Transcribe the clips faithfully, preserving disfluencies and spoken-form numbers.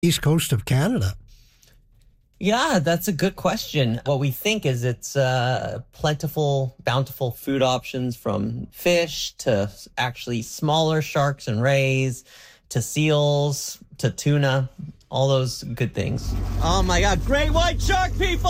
east coast of Canada? Yeah, that's a good question. What we think is it's uh, plentiful, bountiful food options, from fish to actually smaller sharks and rays to seals to tuna, all those good things. Oh my God, great white shark, people!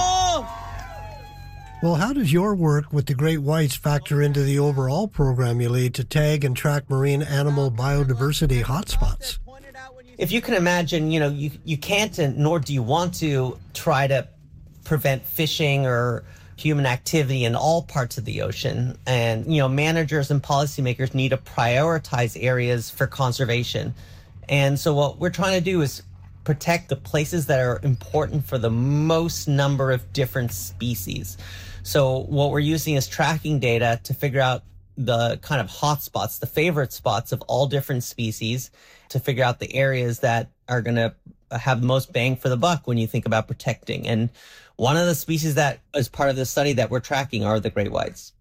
Well, how does your work with the great whites factor into the overall program you lead to tag and track marine animal biodiversity hotspots? If you can imagine, you know, you, you can't, and nor do you want to, try to prevent fishing or human activity in all parts of the ocean. And, you know, managers and policymakers need to prioritize areas for conservation. And so what we're trying to do is protect the places that are important for the most number of different species. So what we're using is tracking data to figure out the kind of hot spots, the favorite spots of all different species, to figure out the areas that are going to have the most bang for the buck when you think about protecting. And one of the species that is part of the study that we're tracking are the great whites.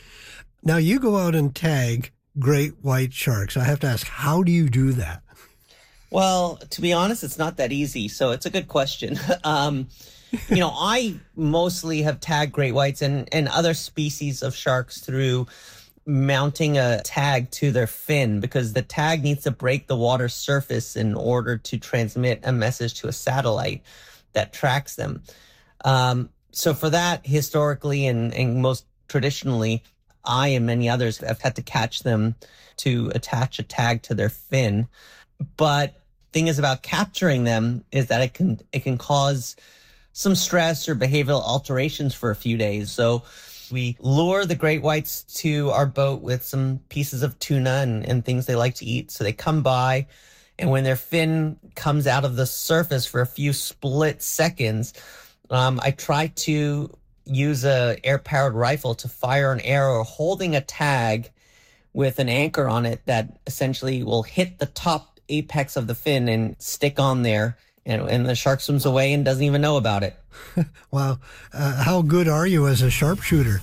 Now, you go out and tag great white sharks. I have to ask, how do you do that? Well, to be honest, it's not that easy. So it's a good question. um, you know, I mostly have tagged great whites and, and other species of sharks through mounting a tag to their fin, because the tag needs to break the water surface in order to transmit a message to a satellite that tracks them. Um, so for that, historically and, and most traditionally, I and many others have had to catch them to attach a tag to their fin. But thing is about capturing them is that it can it can cause some stress or behavioral alterations for a few days. So we lure the great whites to our boat with some pieces of tuna and, and things they like to eat. So they come by, and when their fin comes out of the surface for a few split seconds, um, I try to use a air-powered rifle to fire an arrow holding a tag with an anchor on it that essentially will hit the top apex of the fin and stick on there. And, and the shark swims away and doesn't even know about it. Wow. Uh, how good are you as a sharpshooter?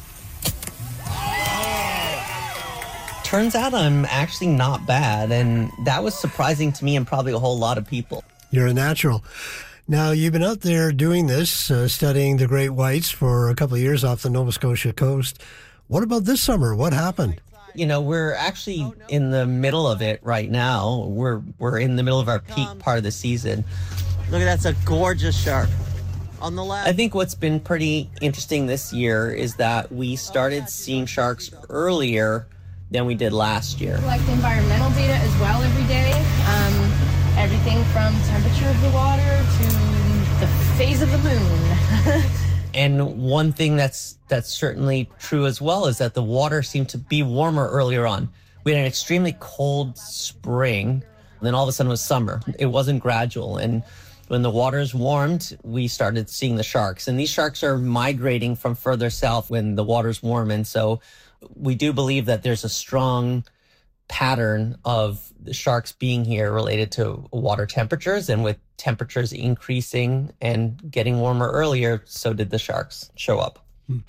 Turns out I'm actually not bad, and that was surprising to me and probably a whole lot of people. You're a natural. Now, you've been out there doing this, uh, studying the great whites for a couple of years off the Nova Scotia coast. What about this summer? What happened? You know, we're actually in the middle of it right now. We're we're in the middle of our peak part of the season. Look at that, that's a gorgeous shark. On the left. I think what's been pretty interesting this year is that we started seeing sharks earlier than we did last year. Collect environmental data as well every day. Um, everything from temperature of the water to the phase of the moon. And one thing that's that's certainly true as well is that the water seemed to be warmer earlier on. We had an extremely cold spring, and then all of a sudden it was summer. It wasn't gradual. And when the waters warmed, we started seeing the sharks. And these sharks are migrating from further south when the water's warm. And so we do believe that there's a strong pattern of the sharks being here related to water temperatures, and with temperatures increasing and getting warmer earlier, so did the sharks show up.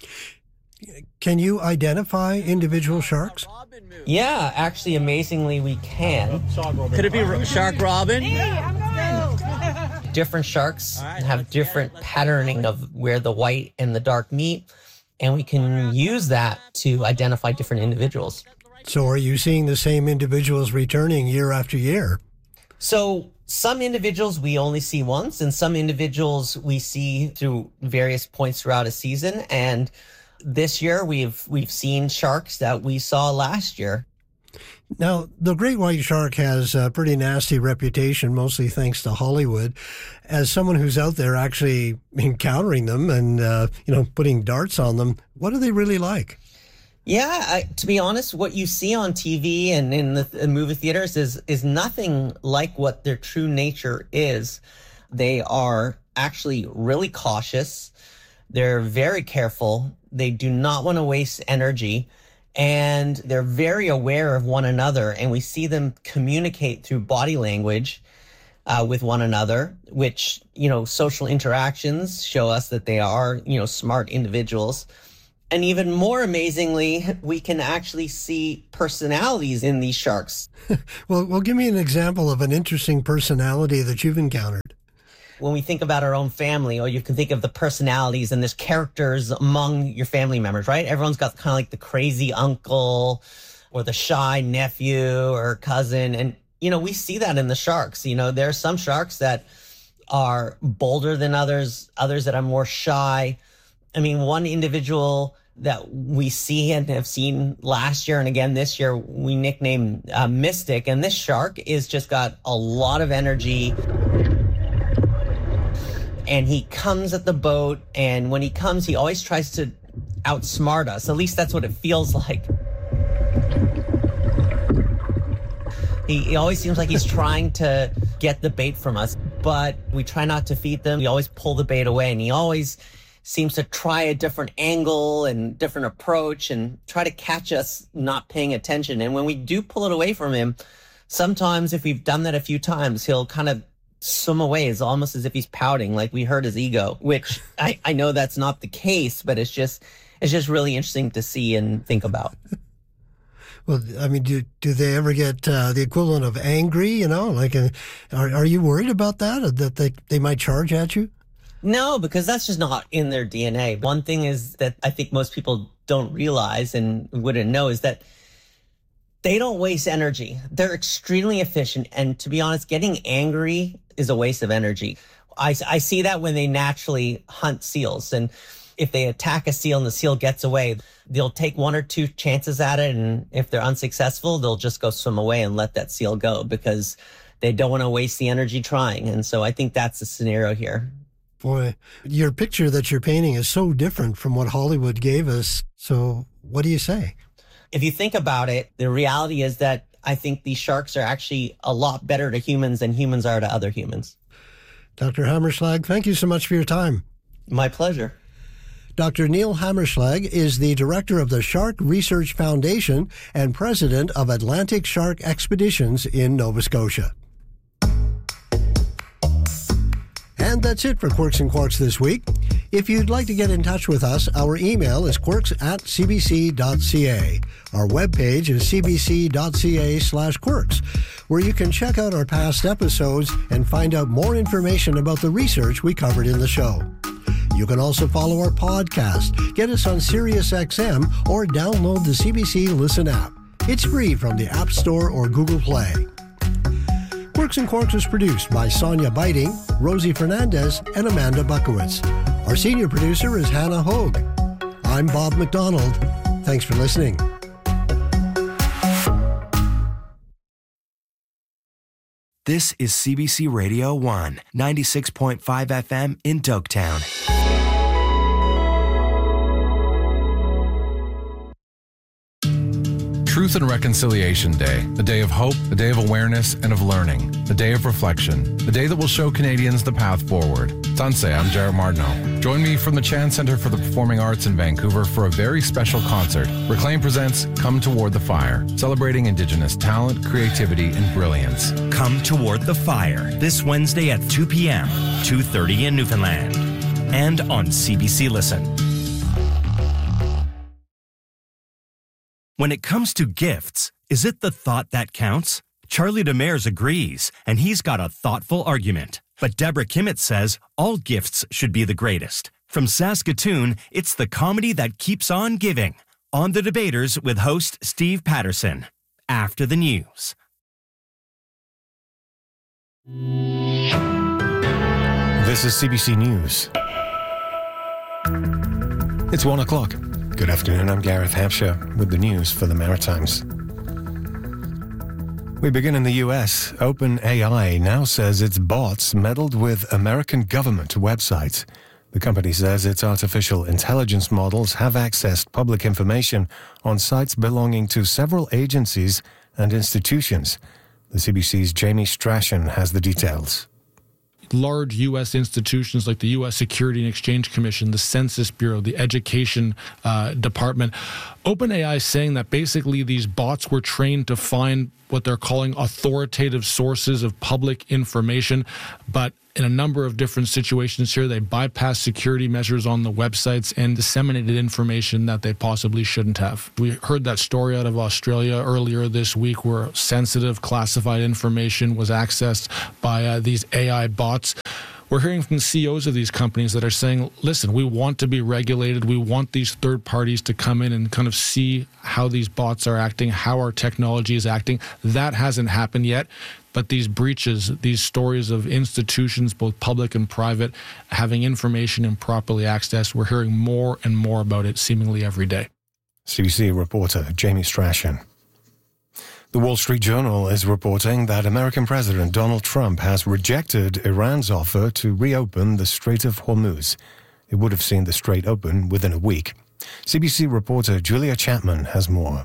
Can you identify individual sharks? Yeah, actually, amazingly, we can. Could it be Shark Robin? Different sharks have different patterning of where the white and the dark meet, and we can use that to identify different individuals. So are you seeing the same individuals returning year after year? So some individuals we only see once, and some individuals we see through various points throughout a season. And this year we've we've seen sharks that we saw last year. Now, the great white shark has a pretty nasty reputation, mostly thanks to Hollywood. As someone who's out there actually encountering them and, uh, you know, putting darts on them, what are they really like? Yeah, I, to be honest, what you see on T V and in the th- movie theaters is is nothing like what their true nature is. They are actually really cautious. They're very careful. They do not want to waste energy. And they're very aware of one another. And we see them communicate through body language uh, with one another, which, you know, social interactions show us that they are, you know, smart individuals. And even more amazingly, we can actually see personalities in these sharks. well, well, give me an example of an interesting personality that you've encountered. When we think about our own family, or you can think of the personalities and there's characters among your family members, right? Everyone's got kind of like the crazy uncle or the shy nephew or cousin. And, you know, we see that in the sharks. You know, there are some sharks that are bolder than others, others that are more shy. I mean, one individual that we see and have seen last year and again this year, we nicknamed uh, Mystic. And this shark is just got a lot of energy. And he comes at the boat. And when he comes, he always tries to outsmart us. At least that's what it feels like. He, he always seems like he's trying to get the bait from us. But we try not to feed them. We always pull the bait away. And he always seems to try a different angle and different approach and try to catch us not paying attention. And when we do pull it away from him, sometimes if we've done that a few times, he'll kind of swim away. It's almost as if he's pouting, like we hurt his ego, which I, I know that's not the case, but it's just it's just really interesting to see and think about. Well, I mean, do do they ever get uh, the equivalent of angry, you know? Like, uh, are, are you worried about that, that they, they might charge at you? No, because that's just not in their D N A. One thing is that I think most people don't realize and wouldn't know is that they don't waste energy. They're extremely efficient. And to be honest, getting angry is a waste of energy. I, I see that when they naturally hunt seals. And if they attack a seal and the seal gets away, they'll take one or two chances at it. And if they're unsuccessful, they'll just go swim away and let that seal go because they don't want to waste the energy trying. And so I think that's the scenario here. Boy, your picture that you're painting is so different from what Hollywood gave us. So what do you say? If you think about it, the reality is that I think these sharks are actually a lot better to humans than humans are to other humans. Doctor Hammerschlag, thank you so much for your time. My pleasure. Doctor Neil Hammerschlag is the director of the Shark Research Foundation and president of Atlantic Shark Expeditions in Nova Scotia. And that's it for Quirks and Quarks this week. If you'd like to get in touch with us, our email is quirks at cbc.ca. Our webpage is cbc.ca slash quirks, where you can check out our past episodes and find out more information about the research we covered in the show. You can also follow our podcast, get us on SiriusXM, or download the C B C Listen app. It's free from the App Store or Google Play. Quirks and Quarks is produced by Sonia Biting, Rosie Fernandez, and Amanda Buckowitz. Our senior producer is Hannah Hogue. I'm Bob McDonald. Thanks for listening. This is C B C Radio one, ninety-six point five F M in Dogtown. Truth and Reconciliation Day, a day of hope, a day of awareness and of learning, a day of reflection, a day that will show Canadians the path forward. Sanse, I'm Jared Martineau. Join me from the Chan Centre for the Performing Arts in Vancouver for a very special concert. Reclaim presents Come Toward the Fire, celebrating Indigenous talent, creativity, and brilliance. Come Toward the Fire, this Wednesday at two p.m., two thirty in Newfoundland, and on C B C Listen. When it comes to gifts, is it the thought that counts? Charlie Demers agrees, and he's got a thoughtful argument. But Deborah Kimmett says all gifts should be the greatest. From Saskatoon, it's the comedy that keeps on giving. On The Debaters with host Steve Patterson. After the news. This is C B C News. It's one o'clock. Good afternoon, I'm Gareth Hampshire with the news for the Maritimes. We begin in the U S. OpenAI now says its bots meddled with American government websites. The company says its artificial intelligence models have accessed public information on sites belonging to several agencies and institutions. The C B C's Jamie Strachan has the details. Large U S institutions like the U S Security and Exchange Commission, the Census Bureau, the Education uh, Department. OpenAI is saying that basically these bots were trained to find what they're calling authoritative sources of public information, but in a number of different situations here. They bypassed security measures on the websites and disseminated information that they possibly shouldn't have. We heard that story out of Australia earlier this week where sensitive classified information was accessed by uh, these A I bots. We're hearing from the C E Os of these companies that are saying, listen, we want to be regulated. We want these third parties to come in and kind of see how these bots are acting, how our technology is acting. That hasn't happened yet. But these breaches, these stories of institutions, both public and private, having information improperly accessed, we're hearing more and more about it seemingly every day. C B C reporter Jamie Strachan. The Wall Street Journal is reporting that American President Donald Trump has rejected Iran's offer to reopen the Strait of Hormuz. It would have seen the strait open within a week. C B C reporter Julia Chapman has more.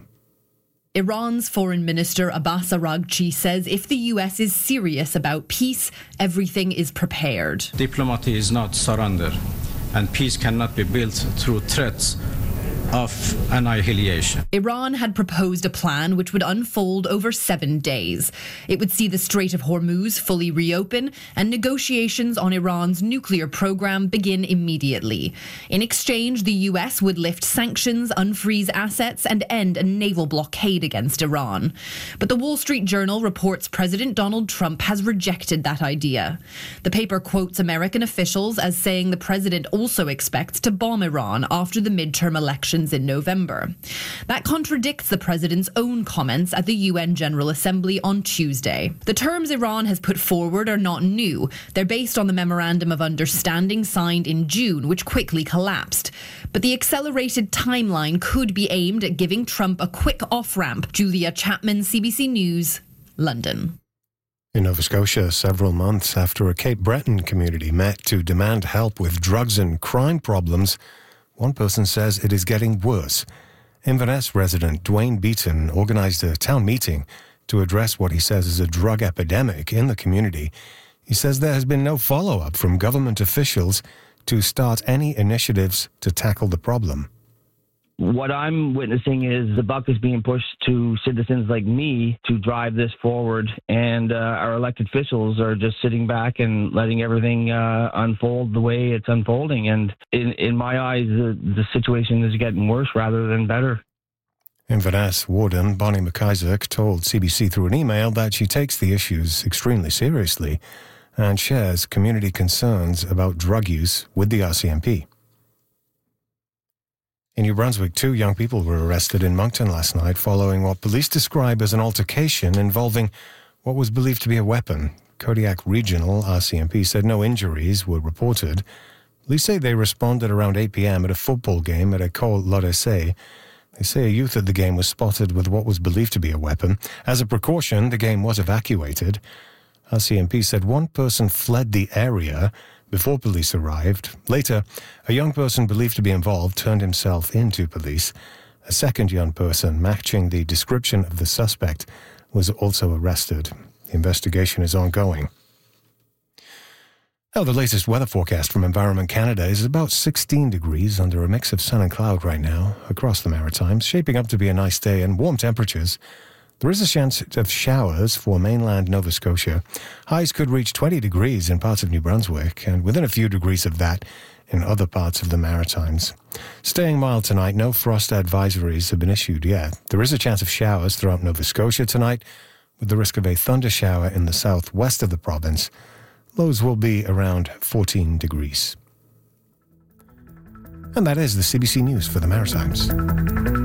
Iran's Foreign Minister Abbas Araghchi says if the U S is serious about peace, everything is prepared. Diplomacy is not surrender, and peace cannot be built through threats of annihilation. Iran had proposed a plan which would unfold over seven days. It would see the Strait of Hormuz fully reopen and negotiations on Iran's nuclear program begin immediately. In exchange, the U S would lift sanctions, unfreeze assets, and end a naval blockade against Iran. But the Wall Street Journal reports President Donald Trump has rejected that idea. The paper quotes American officials as saying the president also expects to bomb Iran after the midterm elections in November. That contradicts the president's own comments at the U N General Assembly on Tuesday. The terms Iran has put forward are not new. They're based on the Memorandum of Understanding signed in June, which quickly collapsed. But the accelerated timeline could be aimed at giving Trump a quick off-ramp. Julia Chapman, C B C News, London. In Nova Scotia, several months after a Cape Breton community met to demand help with drugs and crime problems, one person says it is getting worse. Inverness resident Dwayne Beaton organised a town meeting to address what he says is a drug epidemic in the community. He says there has been no follow-up from government officials to start any initiatives to tackle the problem. What I'm witnessing is the buck is being pushed to citizens like me to drive this forward, and uh, our elected officials are just sitting back and letting everything uh, unfold the way it's unfolding. And in, in my eyes, the, the situation is getting worse rather than better. Inverness warden Bonnie McIsaac told C B C through an email that she takes the issues extremely seriously and shares community concerns about drug use with the R C M P. In New Brunswick, two young people were arrested in Moncton last night following what police describe as an altercation involving what was believed to be a weapon. Kodiak Regional R C M P said no injuries were reported. Police say they responded around eight p.m. at a football game at École L'Odyssée. They say a youth at the game was spotted with what was believed to be a weapon. As a precaution, the game was evacuated. R C M P said one person fled the area before police arrived. Later, a young person believed to be involved turned himself into police. A second young person, matching the description of the suspect, was also arrested. The investigation is ongoing. Now, the latest weather forecast from Environment Canada is about sixteen degrees under a mix of sun and cloud right now across the Maritimes, shaping up to be a nice day and warm temperatures. There is a chance of showers for mainland Nova Scotia. Highs could reach twenty degrees in parts of New Brunswick and within a few degrees of that in other parts of the Maritimes. Staying mild tonight, no frost advisories have been issued yet. There is a chance of showers throughout Nova Scotia tonight, with the risk of a thunder shower in the southwest of the province. Lows will be around fourteen degrees. And that is the C B C News for the Maritimes.